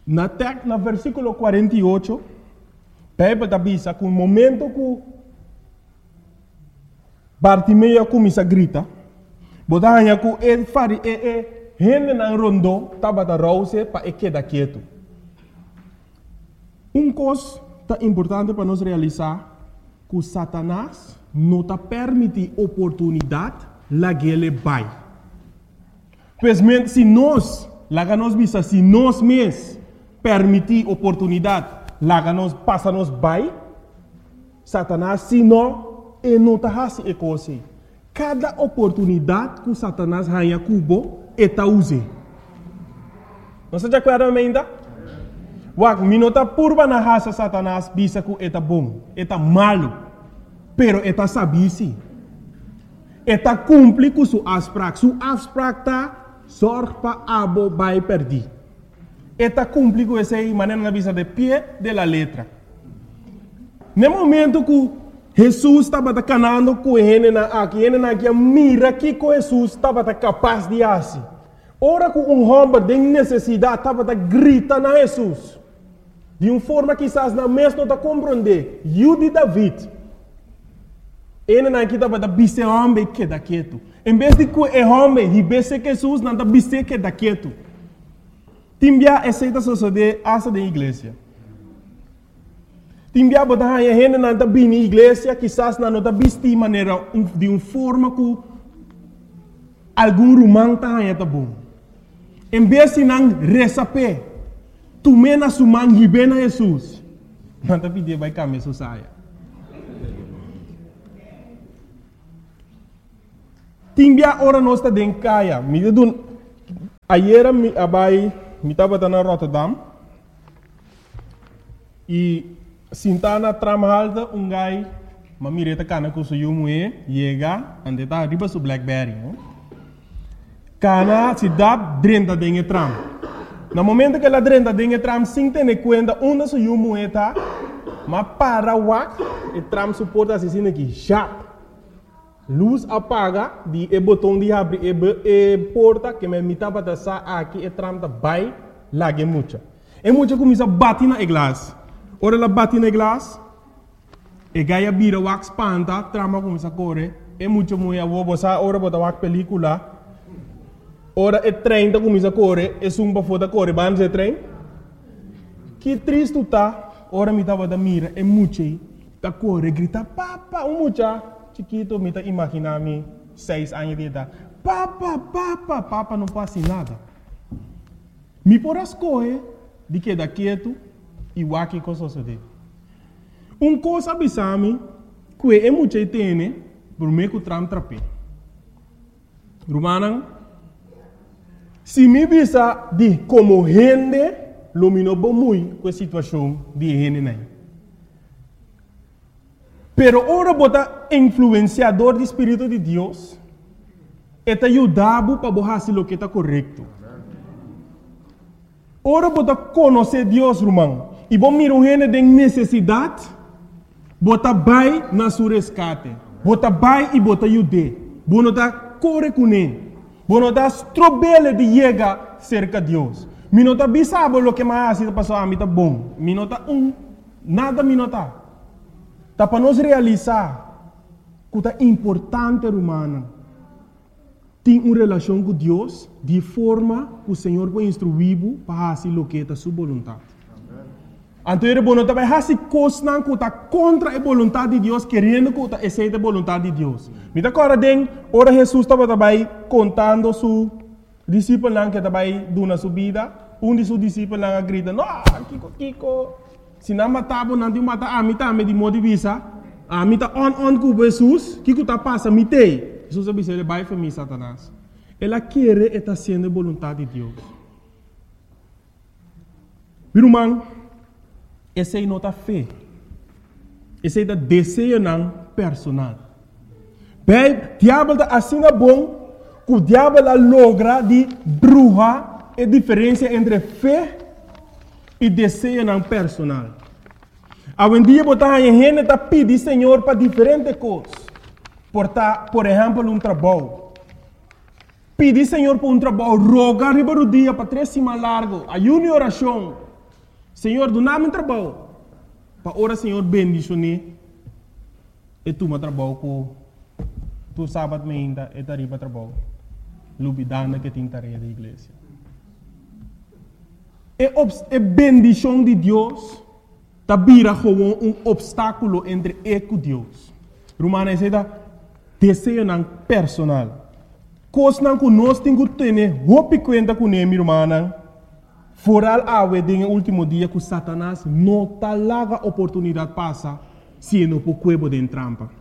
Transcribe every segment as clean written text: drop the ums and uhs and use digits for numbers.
Na versículo 48, Bíblia diz que no momento que Bartimeu começa a gritar, botava que ele fari gente na rondo estava a rouse para quedar quieto. Coisa importante para nós realizar que Satanás não está permite oportunidade lá que ele vai. Pois se nós, se nós mesmos permitir oportunidade lá que nós passa nos vai, Satanás se não está fazendo coisa. Cada oportunidade que Satanás ganha cubo está usando. Não se acorda ainda? Wak minota purba na raça Satanás bisa que está bom, está malo, pero está sabisi. Está cumpre com sua afspraak. Sua afspraak tá zorg para abo vai perder. Está cumpre com essa maneira na visa de pé de la letra. No momento que Jesus estava canando com ele aqui mira que Jesus estava capaz de fazer. Ora que homem tem necessidade estava grita na Jesus. De uma forma que quizás na mesma não compreender. Eu de David. Ele não estava a bise homem que da quieto. Em vez de que o homem e bise Jesus não está bise que da quieto. Timbia aceita suceder essa da igreja. Timbia botar a gente não está bem na igreja, quizás não está bise de maneira de uma forma que algum romano está bom. Em vez de não receber tu mena sumang hibena Jesus. Não está pedindo vai caminhar saia. Timbia ora nós está dentro caia. Me dun ayer me abai me estava na Rotterdam e sintana tramalda gai mamireta cana com seu moe chega ande tá riba su Blackberry. Cana se dá drenta dentro tram. No momento que ela drenta dentro do tram, sem ter conta onde se o moeda, mas para o tram suporta assim aqui, já. Luz apaga, o botão de abrir a porta que me mitava da sa aqui, o tram da vai, lá é muita. E muita começa a bater na glass. Ora ela bate na glass, e gaia vira o espanta, trama começa a correr, e muita mulher vou botar ora botar o película. Ora o trem começa a correr, e sumba foda correr, vamos o trem. Que triste tá, ora me tava da mira, e mucha, tá correr, grita, papa, mucha, chiquito, me tá imaginar-me 6 anos de idade. Papa, não passa nada. Me por as correr, de que da quieto, e o aqui com suceder. Coisa abisame, que é mucha tem, por meio que o tram trape. Romanan, se me bisa de como gente, lumino muito com a situação de gente nem. Pero ora bota influenciador do Espírito de Deus, eta ajudava para fazer o que está correto. Ora bota conhecer Deus, irmão, e bom miro gente de necessidade, bota vai na sua resgate, bota vai e bota ajude, bota corre com ele. Bueno, das trobele de llegar cerca de Deus. Minota bisabo lo que mais está passando a mim tá bom. Minota nada minota. Tá para nós realizar que é importante humana. Tem uma relação com Deus de forma que o Senhor vai instruir para fazer o que é a sua vontade. Então, ele não vai fazer coisas que está contra a vontade de Deus, querendo que está aceita a vontade de Deus. Me dá agora, ora Jesus estava contando su discípulo que estava dando sua vida. De seus discípulos grita, não, Kiko, se não matava, não te mata, a mim também de modo de vista, a mim está on com Jesus, Kiko está passando, me tem. Jesus disse, ele vai para mim, Satanás. Ela quer estar sendo a vontade de Deus. Irmão, essa é a nota fé. Esse é o desejo personal. Bem, o diabo está assim bom, que o diabo logra de bruxa a diferença entre fé e desejo personal. Algum dia a gente está pedindo Senhor para diferentes coisas. Por exemplo, trabalho. Pedir Senhor por trabalho, rogar riba do dia para 3 semanas largo, ayuno e oração. Senhor, do nada trabalho. Para ora, Senhor, bendicione. E tu me trabalho com tu sábado ainda e tarifa trabalho. Lubidana que tem tarefa da igreja. E bendição de Deus tá vira como obstáculo entre eu e Deus. Romana diz desejo não personal. Coisa não que nós temos que ter roupa conta com ele, irmã. Foral awe den último dia que Satanás não tá larga oportunidade passa se não por cuebo de trampa.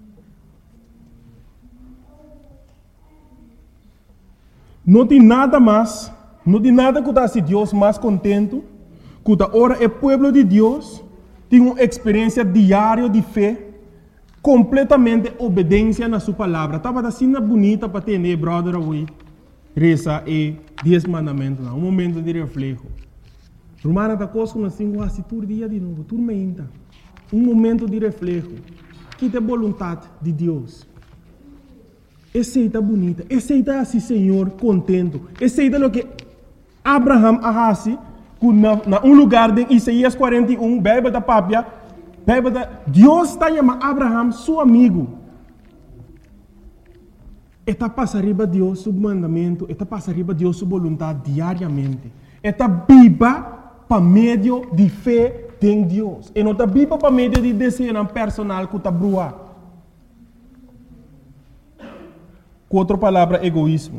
Não tem nada mais, não tem nada que dá se Deus mais contento, que da hora é povo de Deus tem uma experiência diária de fé, completamente obediência na sua palavra. Estava assim bonita para ter, né, brother, hoje. Reza e 10 mandamentos, um momento de reflexo. Romana da coisa nós temos assim todo dia de novo, tudo ainda. Um momento de reflexo. Que é a vontade de Deus. Aceita bonita, aceita assim, Senhor, contento. Aceita o que Abraham arrasi, na um lugar de Isaías 41, Bíblia da Pápia, Deus está chamando Abraham, seu amigo. Está passa arriba Deus seu mandamento, está passa arriba Deus sua vontade diariamente. Está viva para meio de fé em Deus. E não está viva para meio de desejo personal que está brua. Com outra palavra, egoísmo.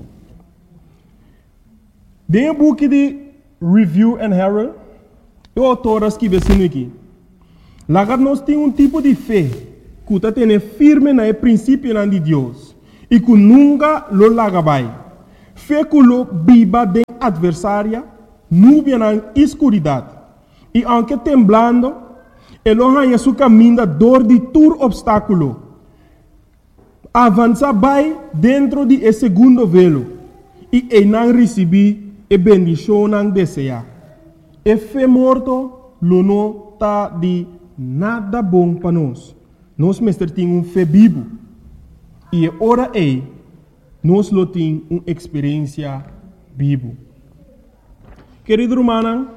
Dentro do book de Review and Herald, o autor escreve assim aqui. Lá nós temos tipo de fé que está tendo firme no princípio de Deus. E que nunca lo lagabai. Fé que lo viva de adversária, nuvem na escuridade. E aunque temblando, ele arranha seu caminho da dor de todo obstáculo. Avança vai dentro de esse segundo velo. E ele não recebe a bendição não deseja. E fé morto, lo não está de nada bom para nós. Nós mestre temos fé vivo. E ora nós lo temos uma experiência viva. Querido irmão,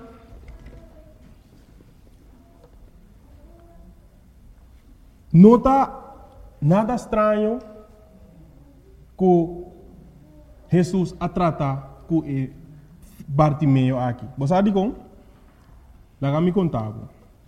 não está nada estranho que Jesus a trata com Bartimeu aqui. Você sabe como? Lá me contava.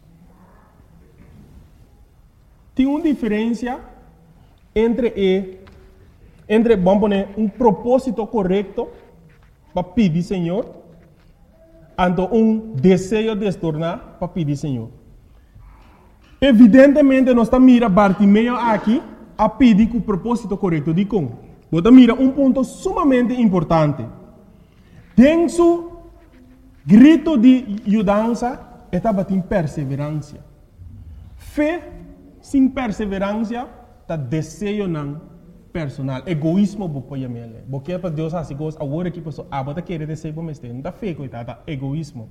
Tem uma diferença entre vamos poner um propósito correto para pedir Senhor, e um desejo de se tornar para pedir Senhor. Evidentemente, nós estamos mirando Bartimeu aqui a pedir com o propósito correto de como. Você mira um ponto sumamente importante. Tem seu grito de ajudança, estava em perseverança. Fé sem perseverança está desejo não personal, egoísmo bopoia mele. Porque para Deus assim coisa, agora que pessoa abota querer desejo para mestre, não está fé coitada, egoísmo.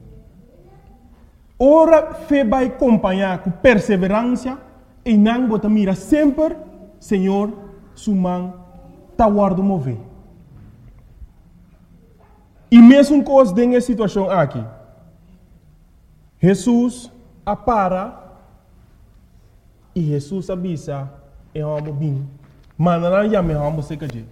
Ora fé vai acompanhar com perseverança e não bota mira sempre, Senhor, sumang tá guardo mover. E mesmo coisa dessa situação aqui, Jesus apara e Jesus avisa e vamos bem. Manana já me vamos ser que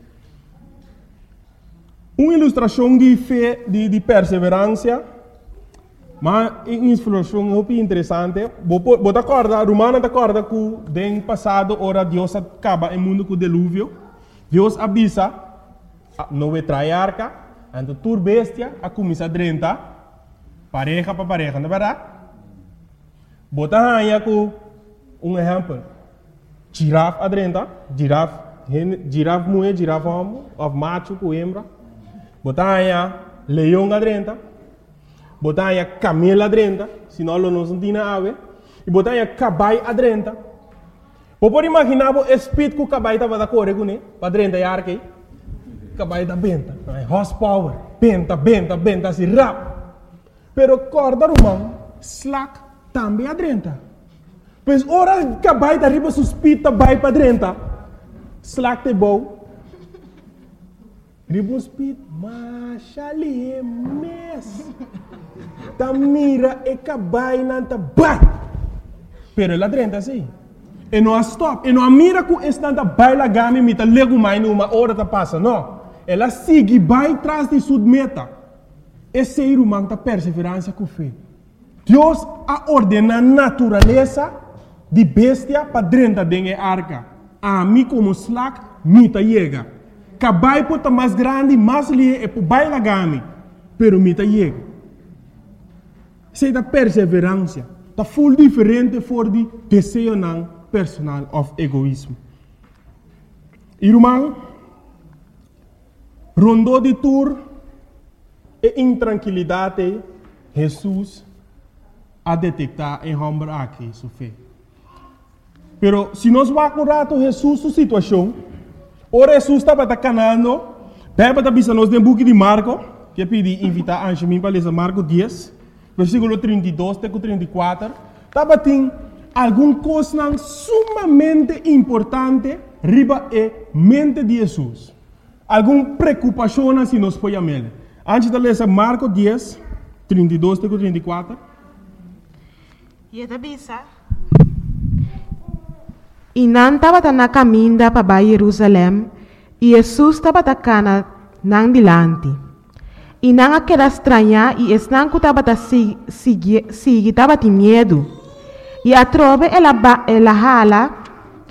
uma ilustração de fé, de perseverança, mas uma ilustração muito interessante. Você acorda, Romana acorda que no passado, ora Deus acaba o mundo com o dilúvio. Deus avisa, não vai trair arca, então tur bestia, a começar a drentar, pareja para pareja, não é verdade? Bota aí com um exemplo. Girafa adrenta, girafa mulher, girafa homem, of macho com hembra. Botar aí leão adrenta, botar aí camelo adrenta, senão não se tem ave. E botar aí caballo adrenta. Pode imaginar o espírito que o caballo estava da correr com ele, para adrenta e arque. Caballo da benta, horsepower, benta, assim rápido. Pero corda romano, slack também adrenta. Pois ora cabai da riba suspita vai para dentro. Slack te bom. Riba suspita, mas ali é mes. ta mira e cabai nanta bai. Pero ela drenta assim. E não stop. E não mira com estanta bai la gami mita lego mais numa hora ta passa. Não. Ela sigue bai tras de sua meta. Esse ser humano ta perseverança com fé. Deus a ordena a natureza de bestia para drenta dengue arca. A mim como slack mita chega. Cabai pota mais grande, mais lie e po bai la gami. Pero mita chega. Sei da perseverança. Ta full diferente voor die desejo nan personal of egoísmo. Irmão, rondou de tour e intranquilidade, Jesus a detectar em homem aqui, sua fé. Pero se nós vamos rato Jesus sua situação, ora Jesus estava canando, deve estar pensando nos book de Marco, que pedi invitar a Anjemim para ler Marco 10, versículo 32 até 34, estava tem alguma coisa sumamente importante riba e mente de Jesus. Alguma preocupação se nós podemos ler. Antes de ler Marco 10, 32 até 34. E da bisa. E não estava na caminho para Jerusalém, e Jesus estava na nang dilante. E não aquela estranha, e não que estava estava de medo. E a trove ela hala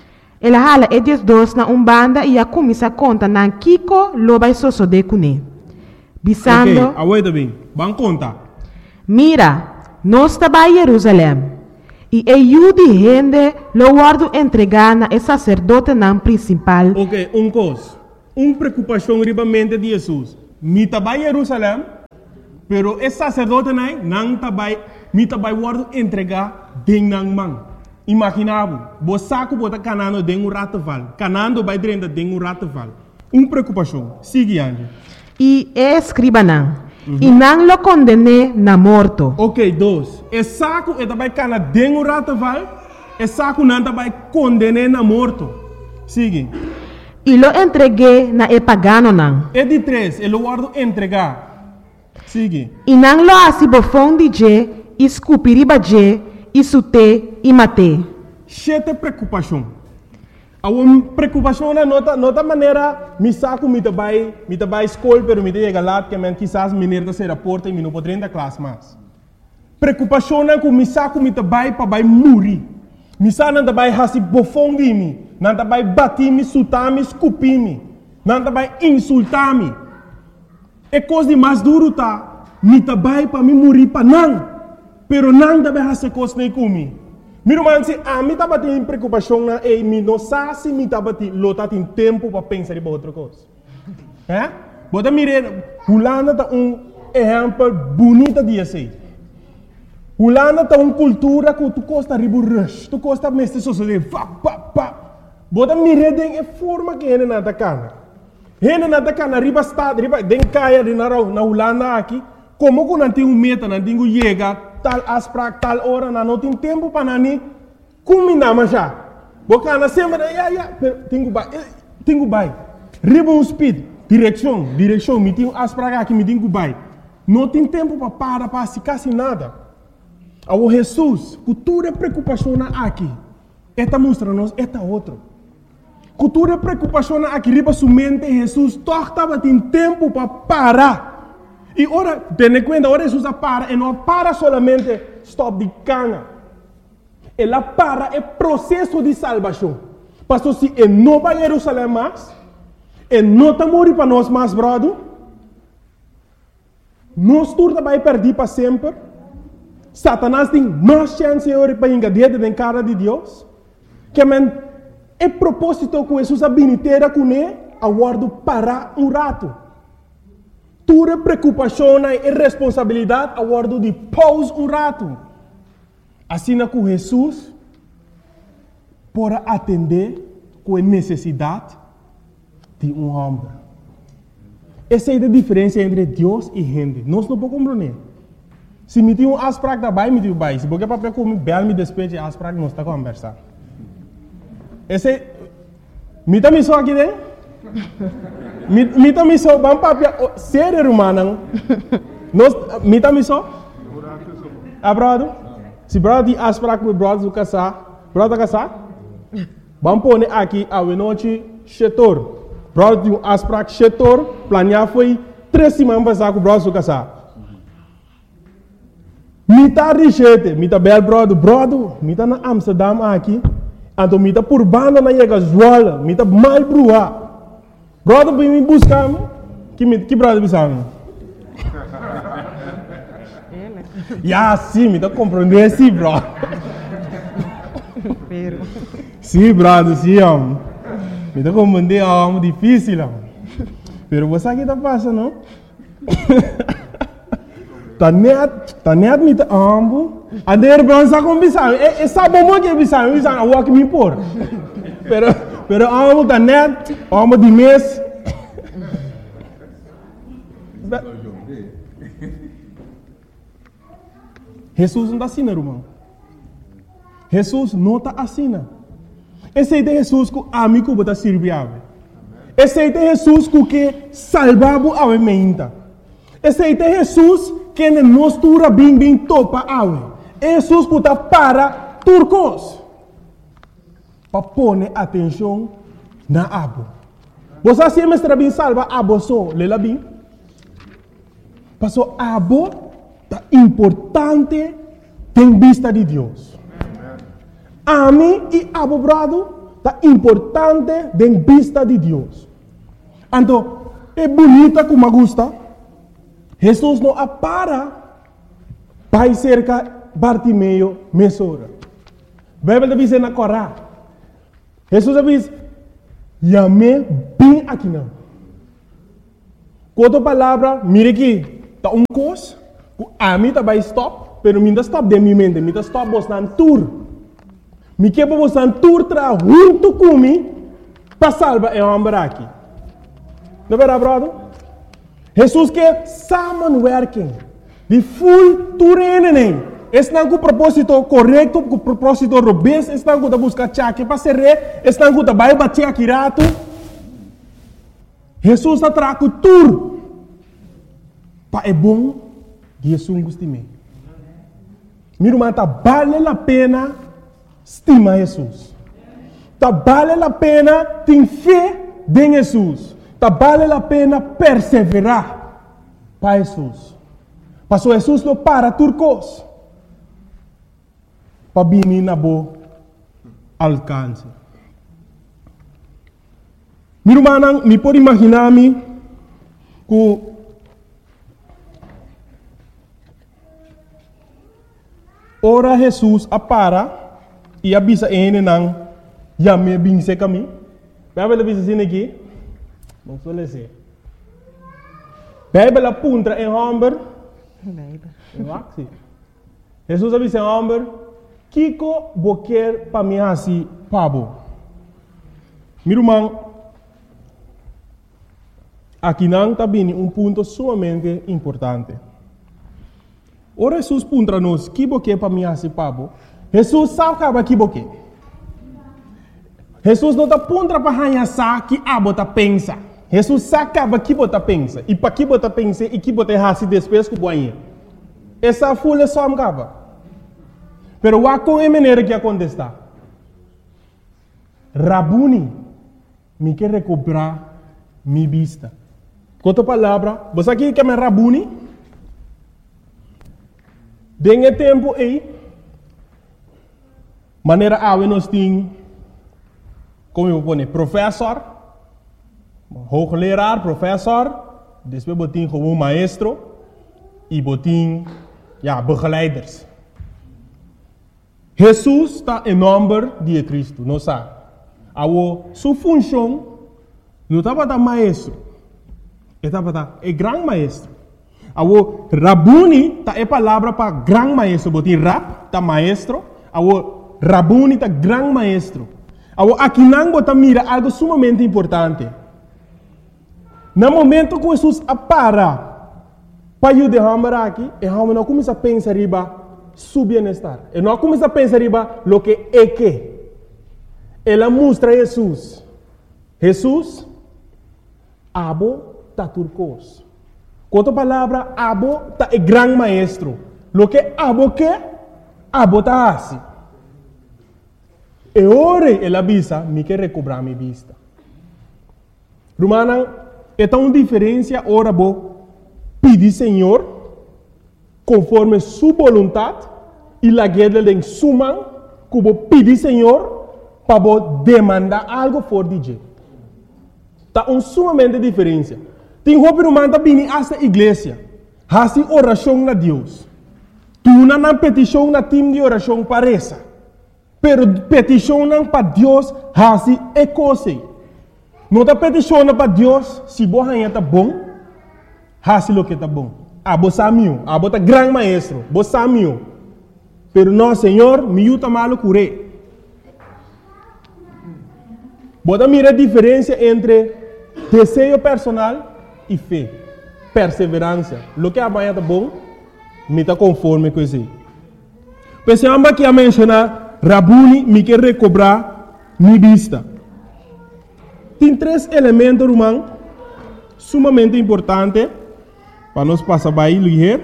e diz dois na banda e a começa a conta na Kiko loba soso de cune. Bisando. Ok, aguenta bem. Vamos contar. Mira, nós estamos em Jerusalém. E eu de gente lo guardo entregar na sacerdote nan principal. Ok, coisa. Preocupação riba mente de Jesus. Mi estava em Jerusalém, pero esse sacerdote não estava, mi estava guardo entregar den nan man. Imaginavo, bo saco bota canando den rataval. Canando vai drenda den rataval. Preocupação. Sigue ande. E escriba nan. E não lo condene na morto. Ok, dois. E saco e também cana den rataval. E saco não também condene na morto. Sigue. E lo entreguei na e pagano nan. E de três, ele guardo entregar. Sigue. E não lo asibofon de je, escupiriba je, isute e mate. Chete preocupação. A preocupação na nota maneira, me saco, me trabalho escola, pero me chega lá, que man quizás me nerda ser a porta e me não pode entrar classe mais. Preocupação na que me saco, me trabalho para vai morrer. Me saco não trabalho hasi bofão de mim, não trabalho bater me, sutar me, escupir me, não trabalho insultar me. É coisa de mais duro tá, me trabalho para me morrer para não, pero não trabalho hasi coisa nem comigo. Meu irmão, se a mim estava tendo preocupação na e me não sabe se me estava tendo tempo para pensar em outra coisa. É? Bota mire, Holanda tá exemplo bonito de assim. Holanda tá cultura que tu costa ribu rush, tu costa mestre sociedade, Bota mire den forma que ele não tá cana. Ele não tá cana riba estado, riba den caia de na Holanda aqui, como que não tem meta, não tem chega tal asprak tal hora não tem tempo para nani combinar mais já bocana sempre tenho bai ribbon speed direção me tenho asprak aqui me tenho bai não tem tempo para se quase nada ao Jesus cultura preocupação aqui esta mostra nos esta outro cultura preocupação aqui riba sua mente Jesus torta tem tempo para parar. E ora, tenha conta, ora Jesus para, e não para solamente stop de cana. Ela para é processo de salvação. Pastor, se ele não vai a Jerusalém mais, ele não está morrendo para nós mais, brother, nós todos vai perder para sempre. Satanás tem mais chance para engadir na cara de Deus. Que é propósito que Jesus habilitera com ele, a guardo para rato. Tua preocupação e responsabilidade a guardo de pause rato. Assim que Jesus para atender com a necessidade de homem. Essa é a diferença entre Deus e gente. Nós não podemos compreender. Se me tem asprak da bai, me tem bai. Se porque papel como bel me despeje asprak, nós está conversando. Esse me também só aqui dentro. Me também só bom papel sério humano. Nós me também só brother? Se brother tem afspraak met brother do casar, brother casar? Vamos pôr aqui a noite setor. Brother tem afspraak setor, planear foi 3 semanas passar com o brother do casar. Mita richete, mita bel brother, mita na Amsterdam aqui, então mita por banda na Yega Zwolle, mita mal brua. Brother vem me buscar, que brother me Ya, sim, me tá compreendendo, sim, bro. Sim, brother, sim, me tá compreendendo, é difícil, Pero você aqui tá passando, não? Tá net me tá ambo. A der bron sa com bisão, essa bomba que bisão a walk me por. Pero ambo tá net, ambo de mês. Jesus não está assim, irmão. Jesus não está assim. Esse é Jesus que a mim que está servindo. Esse é Jesus que salvava a mente. Esse é Jesus que nos tura bem topa a Jesus que está para turcos. Para pôr atenção na abo. Você se mestra bem salva abo só, lela bem. Passou abo é importante em vista de Deus. A mim e a brado é importante em vista de Deus. Então, é bonita como me gusta. Jesus não para vai cerca Bartimeu mesora. Bíblia diz na Corá. Jesus diz, "Yame bem aqui não." Outra palavra, mire aqui, tá coisa. A mim vai stop, pero minha stop de minha mente, minha stop bostan tour. Me que bostan tour tra junto comigo para salvar o homem aqui. Não é verdade, brother? Jesus quer samenwerking. De full toerening. Estão com o propósito correto, com o propósito robusto, estão com a buscar chaque para ser rei, estão com a vai bater aqui rato. Jesus está trazendo tour. Para é bom. Jesus gosta de mim. Meu irmão, vale a pena estimar Jesus. Vale a pena ter fé em Jesus. Vale a pena perseverar para Jesus. Porque Jesus não para turcos. Para vir na boa alcance. Meu irmão, me pode imaginar-me que ora Jesus apara e avisa ele não já me binse caminho. Vai ver assim aqui. Não sou lese. Bíblia apunta em homem. Jesus avisa em homem. Kiko boquer para mim assim pabo. Meu irmão, aqui não está bem ponto sumamente importante. Ora Jesus puntra nos que boque para mim assim pabo. Jesus sabe que boque. Jesus não está puntra para hanhar que abo tá pensa. Jesus sabe que bota pensa e para que bota pensa e que bota hasi depois que boinha. Essa folha só amgava. Pero wa com a maneira que acontece. Rabuni me quer recuperar minha vista. Com outra palavra, você aqui que é Rabuni? Dengue tempo aí, maneira a nós tem, como eu vou dizer, professor, hoogleraar, professor, depois botin como maestro e botin, begeleiders. Jesus está em nome de Cristo, não sabe? Sua função não estava da maestro, estava da grande maestro. Awo Rabuni ta é palavra para grande maestro, botin rap ta maestro, awo Rabuni ta grande maestro. Awo aqui não bota mira algo sumamente importante. No momento que Jesus apara para ajudar aqui, e a não começa a pensar riba su bem-estar. E não começa a pensar riba lo que é que. Ela mostra Jesus. Jesus abo ta turcos. Com outra palavra, abo tá é grande maestro. Lo que abo tá assim. E ora ela avisa, me quer recobrar minha vista. Romana, é tão diferença ora bo pedir Senhor conforme sua vontade e la guerra de suma que bo pedir Senhor para bo demandar algo for de tá sumamente diferença. Tem roupa romana tá vindo esta igreja, hasi oração na Deus. Tu não petição na time de oração para essa, pero petição não para Deus hasi é coisa. Não está peticionando para Deus se você está bom, hasi lo que está bom. Abo samio, abo tá grande maestro, bo samio. Pero não, Senhor, me ajuda malo curé. Bota mira a diferença entre desejo personal e fé, perseverança. Lo que amanhã está bom, me está conforme com isso. Pensamos que a mencionar, Rabuni me quer recobrar minha vista. Tem 3 elementos, irmão, sumamente importantes para nós passar para aí, Luiz.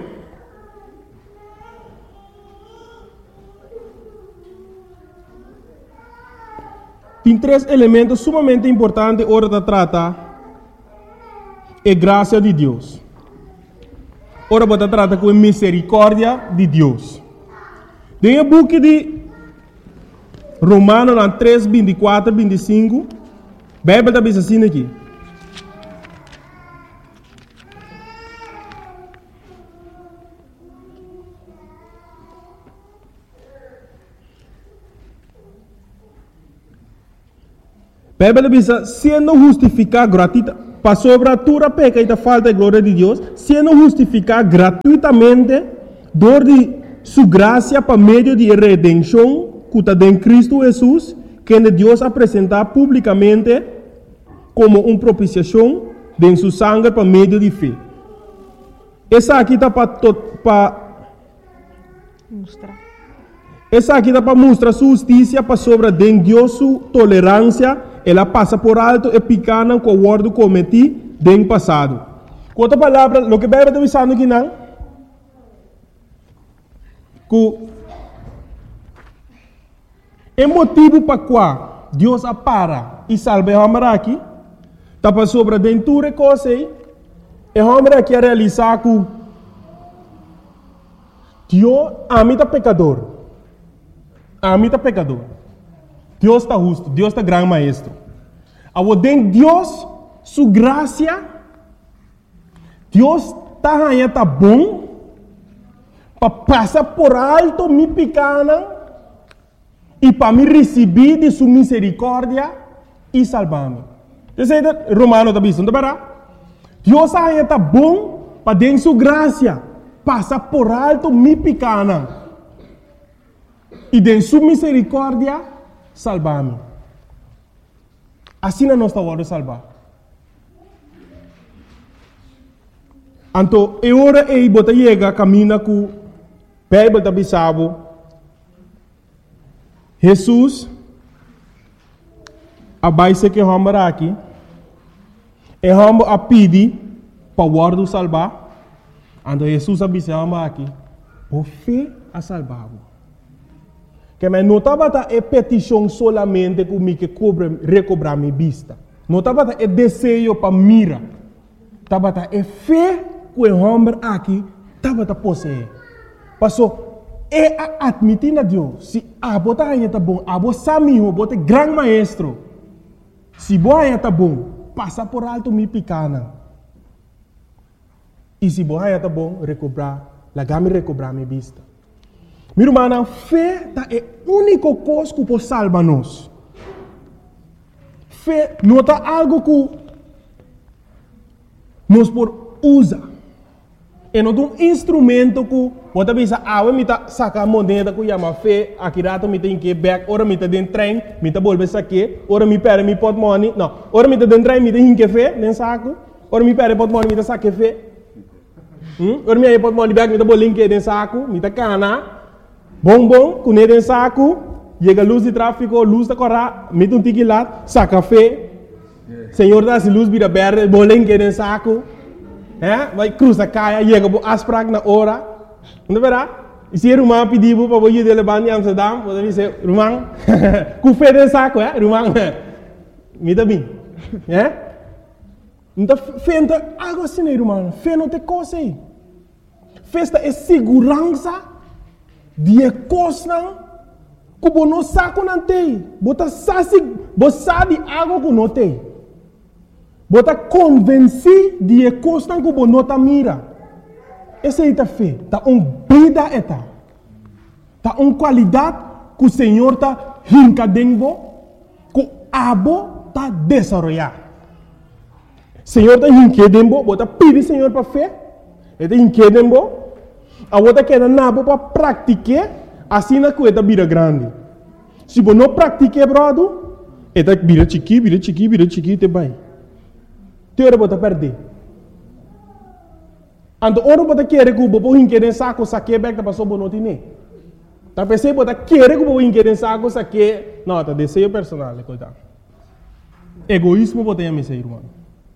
Tem 3 elementos sumamente importantes hora de tratar a graça de Deus. Ora, você trata com a misericórdia de Deus. Tem o book de Romanos 3, 24, 25. A Bíblia está assim aqui. A Bíblia diz, sendo justificado gratuitamente, para sobre toda peca e a falta de glória de Deus, sendo justificado gratuitamente, dor de sua graça para meio de redenção, que está em Cristo Jesus, que Deus apresentar publicamente como uma propiciação de sua sangue para meio de fé. Essa aqui está para mostrar. Essa aqui está para mostrar sua justiça para sobre de Deus sua tolerância. Ela passa por alto e picana com o ordo cometido no passado. Com outra palavra, o que a Bíblia está dizendo aqui não, que é motivo para qual Deus apara e salva o homem aqui, está para sobre dentro de coisa e o homem aqui a realizar que Deus amita pecador. Amita pecador. Deus está justo, Deus está grande maestro. Ao den Deus, sua graça, Deus está bom para passar por alto minha pequena e para me receber de sua misericórdia e salvar-me. Você sabe, Romano está dizendo, Deus está bom para den sua graça passar por alto minha pequena e de sua misericórdia salvar-me. Assim não está hora salvar. Então, é hora de botar chega caminha com a Bíblia da Bissau. Jesus, a base que vamos aqui, é vamos a pedir para o ordo salvar. Então, Jesus a Bissau aqui, por fé a salvar. Que me notava é petição solamente que me recobrar minha vista. Notava é desejo para mira. Tava é fé que o homem aqui tava possuir. Passou é admitir a Deus. Se a bota aí tá bom, a bota samiho, bota grande maestro. Se boa aí tá bom, passa por alto minha pequena. E se boa aí tá bom, recobrar minha vista. Meu irmão, fé é a única coisa que pode salvar nós. Fé não é algo que nós podemos usar. É um instrumento que você pensa, me está sacando moneda que chama fé, aqui rato me tem que ir back, ora me está dentro do trem, me está volver aqui, ora me perde me pot money, não, ora me está dentro do trem, me tem que fé, dentro saco, ora me perde pot money, me está saque fé. Ora me aí pot money back, me está bolinho dentro saco, me está cana. Bom, com ele em saco, chega a luz de tráfico, luz da corra, mete tique lá, saca fé. Senhor dá se luz vira verde, bolinho em saco. Vai cruza caia, chega a asprag na hora, Não verá? E se Romão pediu para você levar em Amsterdam, você diz, Romão, com fé de saco, Romão, me dá bem. Então, fé não é algo assim, Romão. Fé não tem coisa aí. Festa é segurança de coisa que você não sabe que não tem. Você sabe algo que não tem. Você está convencido de coisa que você não está mira. Essa é a fé. Está uma vida. Está uma qualidade que o Senhor está rincadendo, que o abo está desenvolvendo. O Senhor está rincadendo, você está pedindo ao Senhor para fé. Ele está rincadendo. A outra queda nabo para praticar, assim na coisa vira grande. Se você não praticar, brother, ele vira chiqui, te vai. Teora você perder. Então, ora você quer que você hinque saco, saque back da pessoa não tem. Tá pensando você quer que você hinque saco, saque, não, tá desejo personal, coitado. Egoísmo você tem a irmão.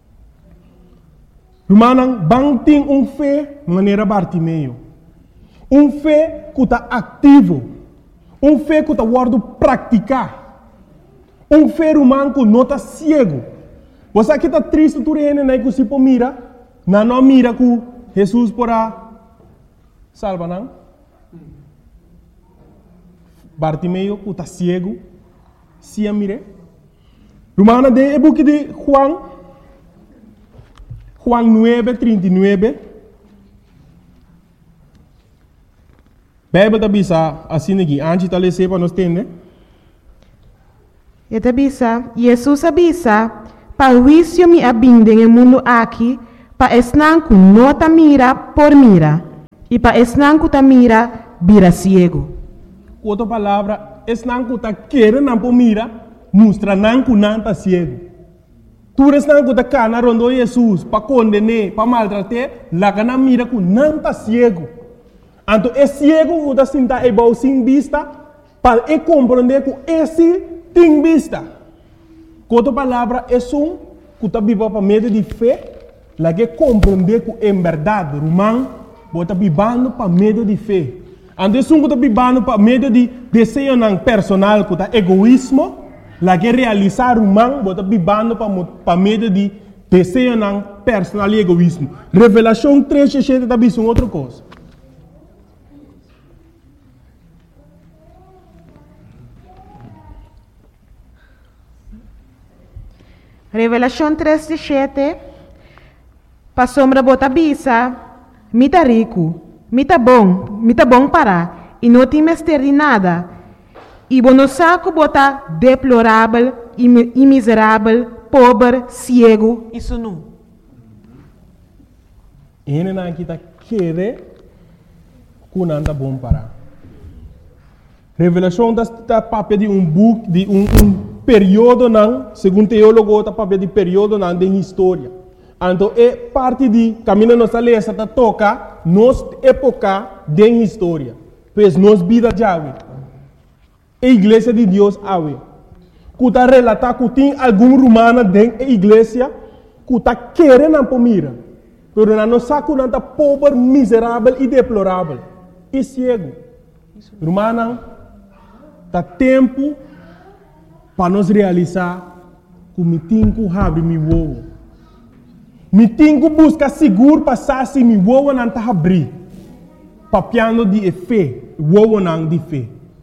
Irmão, bang tem fé maneira Bartimeu. Fé que está ativo. Fé que está guardando praticar. Fé humano que não está cego. Você aqui está triste, tu reina, né? Que se pode mira, não mira que Jesus porá salva, não? Bartimeu que está cego, se a mire. Romana de e book de Juan 9:39. Bíblia está bisa assim aqui, antes de ler para nós entender. Eta bisa, Jesus avisa, para o juízo me abinde no mundo aqui, para esnanco não ta mira por mira, e para esnanco ta mira, vira ciego. Outra palavra, esnanco ta querer não por mira, mostra nanco não ta ciego. Tu esnanco ta cana rondo Jesus, para condenar, para maltratar, lá cana mira que não ta ciego. Então, esse cego que está sentado é bom sem vista, para compreender que esse tem vista. Com outra palavra, é um que está vivendo para meio de fé, lá que compreender que é verdade, romano, está vivendo para meio de fé. Então, é um que está vivendo para meio de desejo personal, que está egoísmo, lá que realizar romano, está vivendo para meio de desejo personal e egoísmo. Revelação 3:7 está vivendo outra coisa. Revelação 3:7. Pa sombra bota bisa, mita rico, mita bom para, e não tem mestre de nada. E bono saco bota deplorável, e miserável, pobre, cego e sunu. Ele não está querendo que não está bom para. Revelação está papel de book, de período não, segundo teólogo, está papel de período não de história. Então, é parte de caminho nossa lei, está toca nos época de história. Pois nos vida já a igreja de Deus ave. Que está relatar que tem algum romano dentro da igreja que está querendo para mira. Pero não sabe que não está pobre, miserável e deplorável. E cego. Romano, está tempo para nós realizar que me tenho que abrir meu ovo. Me tenho que buscar seguro passar se meu ovo não está abrir. Papiando de fé, ovo não de fé.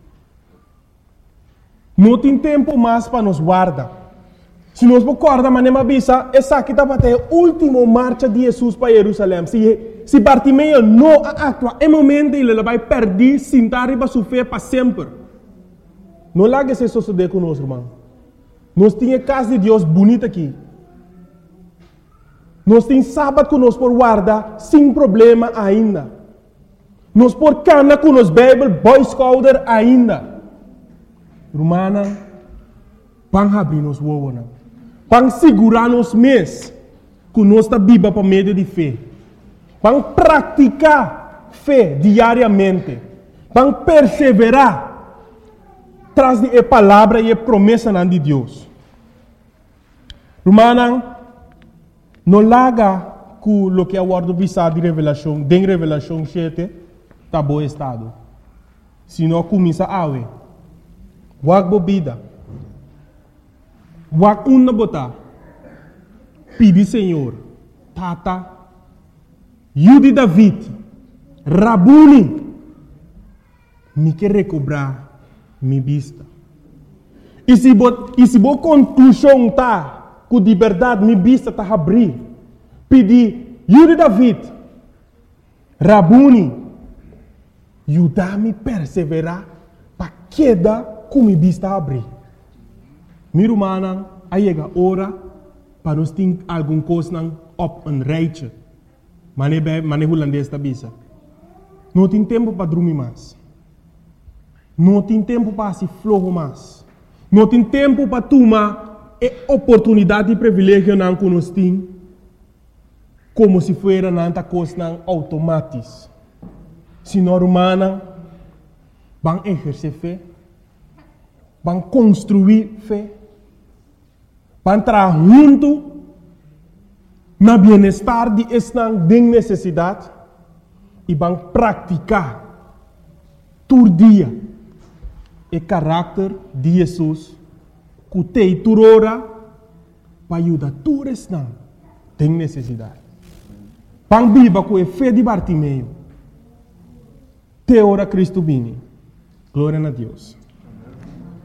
Não tem tempo mais para nos guardar. Se nós guardar, mas não avisa, essa aqui está para a última marcha de Jesus para Jerusalém. Se Bartimeu não atua, é momento ele vai perder, sentar e vai sofrer para sempre. Não largue esse suceder conosco, irmão. Nós temos a casa de Deus bonita aqui. Nós temos sábado que nós podemos guardar sem problema ainda. Nós podemos caminhar com os Bíblia, Boy Scouter ainda. Romana, vamos abrir nos ovos. Vamos segurar nos mês que nós estamos vivos para meio de fé. Vamos praticar fé diariamente. Vamos perseverar traz de palavra e promessa de Deus. Romana, não larga com o que é o word de Revelação 7, tá bom estado. Se não começa a ver, wak bebida, wak una botar, pedi Senhor, tata, Yudi David, Rabuni, me quer recobrar minha vista. E se boa conclusão tá, que de verdade minha vista tá abrir, pedi Yudi David, Rabuni, ajudar-me a perseverar para queda com minha vista abrir. Minha irmã, aí chega a hora para nós ter alguma coisa op een rijtje. Mane holandês da bisa. Não tem tempo para dormir mais. Não tem tempo para se flojo mais. Não tem tempo para tomar a oportunidade e privilégio que nós temos como se fosse nanta coisa automática. Se nós humanos vão exercer fé, vão construir fé, vão trabalhar junto na bem-estar de esta necessidade e vão praticar todo dia o caráter de Jesus que tem turora para ajudar todos esta tem necessidade. Vão viver com a fé de Bartimeu. Te ora Cristo vini. Glória a Deus.